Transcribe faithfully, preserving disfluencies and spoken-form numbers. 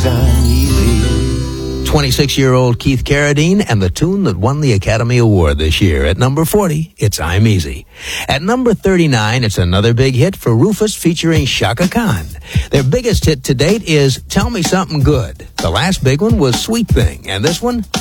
'cause I'm easy. twenty-six-year-old Keith Carradine and the tune that won the Academy Award this year. At number forty, it's I'm Easy. At number thirty-nine, it's another big hit for Rufus featuring Shaka Khan. Their biggest hit to date is Tell Me Something Good. The last big one was Sweet Thing, and this one,